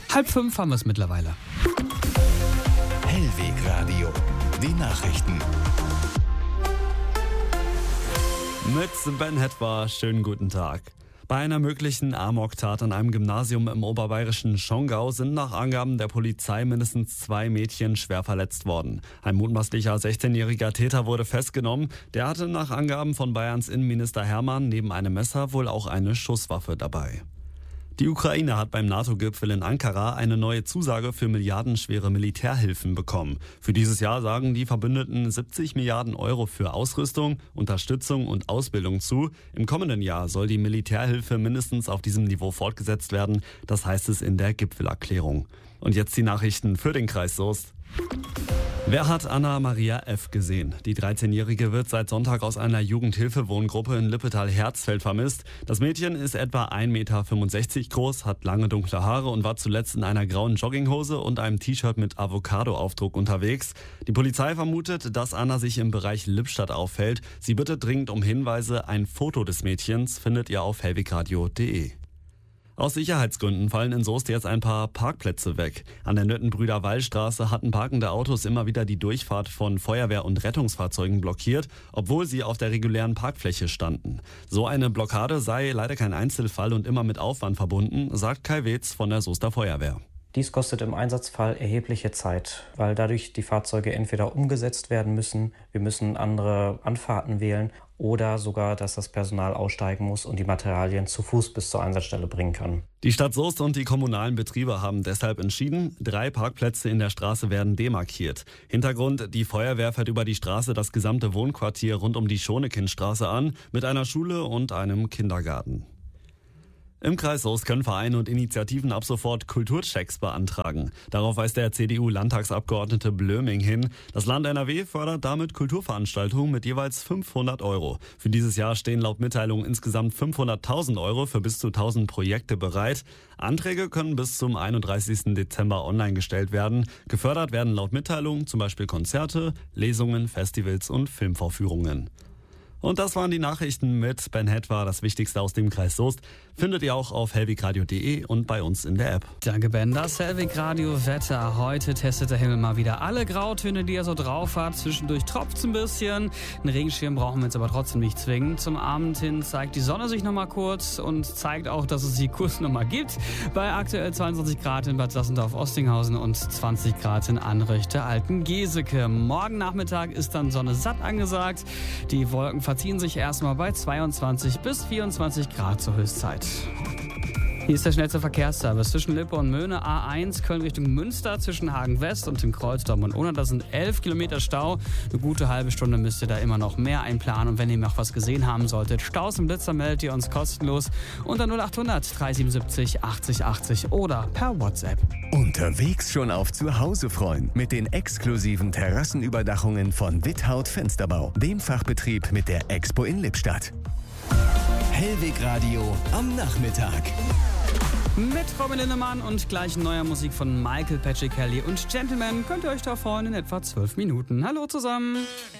4:30 haben wir es mittlerweile. Hellwegradio, die Nachrichten. Mit Ben Hetwa, schönen guten Tag. Bei einer möglichen Amoktat an einem Gymnasium im oberbayerischen Schongau sind nach Angaben der Polizei mindestens 2 Mädchen schwer verletzt worden. Ein mutmaßlicher 16-jähriger Täter wurde festgenommen. Der hatte nach Angaben von Bayerns Innenminister Hermann neben einem Messer wohl auch eine Schusswaffe dabei. Die Ukraine hat beim NATO-Gipfel in Ankara eine neue Zusage für milliardenschwere Militärhilfen bekommen. Für dieses Jahr sagen die Verbündeten 70 Milliarden Euro für Ausrüstung, Unterstützung und Ausbildung zu. Im kommenden Jahr soll die Militärhilfe mindestens auf diesem Niveau fortgesetzt werden. Das heißt es in der Gipfelerklärung. Und jetzt die Nachrichten für den Kreis Soest. Wer hat Anna-Maria F. gesehen? Die 13-Jährige wird seit Sonntag aus einer Jugendhilfewohngruppe in Lippetal-Herzfeld vermisst. Das Mädchen ist etwa 1,65 Meter groß, hat lange dunkle Haare und war zuletzt in einer grauen Jogginghose und einem T-Shirt mit Avocado-Aufdruck unterwegs. Die Polizei vermutet, dass Anna sich im Bereich Lippstadt aufhält. Sie bittet dringend um Hinweise. Ein Foto des Mädchens findet ihr auf hellwegradio.de. Aus Sicherheitsgründen fallen in Soest jetzt ein paar Parkplätze weg. An der Nöttenbrüder-Wall-Straße hatten parkende Autos immer wieder die Durchfahrt von Feuerwehr- und Rettungsfahrzeugen blockiert, obwohl sie auf der regulären Parkfläche standen. So eine Blockade sei leider kein Einzelfall und immer mit Aufwand verbunden, sagt Kai Wetz von der Soester Feuerwehr. Dies kostet im Einsatzfall erhebliche Zeit, weil dadurch die Fahrzeuge entweder umgesetzt werden müssen, wir müssen andere Anfahrten wählen oder sogar, dass das Personal aussteigen muss und die Materialien zu Fuß bis zur Einsatzstelle bringen kann. Die Stadt Soest und die kommunalen Betriebe haben deshalb entschieden, 3 Parkplätze in der Straße werden demarkiert. Hintergrund, die Feuerwehr fährt über die Straße das gesamte Wohnquartier rund um die Schonekindstraße an, mit einer Schule und einem Kindergarten. Im Kreis Soest können Vereine und Initiativen ab sofort Kulturchecks beantragen. Darauf weist der CDU-Landtagsabgeordnete Blöming hin. Das Land NRW fördert damit Kulturveranstaltungen mit jeweils 500 Euro. Für dieses Jahr stehen laut Mitteilung insgesamt 500.000 Euro für bis zu 1.000 Projekte bereit. Anträge können bis zum 31. Dezember online gestellt werden. Gefördert werden laut Mitteilung zum Beispiel Konzerte, Lesungen, Festivals und Filmvorführungen. Und das waren die Nachrichten mit Ben Hetwa, das Wichtigste aus dem Kreis Soest. Findet ihr auch auf hellwegradio.de und bei uns in der App. Danke, Ben. Das Hellwegradio-Wetter. Heute testet der Himmel mal wieder alle Grautöne, die er so drauf hat. Zwischendurch tropft es ein bisschen. Einen Regenschirm brauchen wir jetzt aber trotzdem nicht zwingend. Zum Abend hin zeigt die Sonne sich nochmal kurz und zeigt auch, dass es die Kurs nochmal gibt. Bei aktuell 22 Grad in Bad Sassendorf-Osstinghausen und 20 Grad in Anrichte-Altengeseke. Morgen Nachmittag ist dann Sonne satt angesagt. Die Wolken verziehen sich erstmal bei 22 bis 24 Grad zur Höchstzeit. Hier ist der schnellste Verkehrsservice zwischen Lippe und Möhne. A1 Köln Richtung Münster zwischen Hagen West und dem Kreuzdamm und Unna. Das sind 11 Kilometer Stau. Eine gute halbe Stunde müsst ihr da immer noch mehr einplanen. Und wenn ihr noch was gesehen haben solltet, Staus im Blitzer, meldet ihr uns kostenlos unter 0800 377 80 80 oder per WhatsApp. Unterwegs schon auf Zuhause freuen mit den exklusiven Terrassenüberdachungen von Withaut Fensterbau, dem Fachbetrieb mit der Expo in Lippstadt. Hellwegradio am Nachmittag. Mit Robin Lindemann und gleich neuer Musik von Michael Patrick Kelly und Gentleman könnt ihr euch da freuen in etwa 12 Minuten. Hallo zusammen.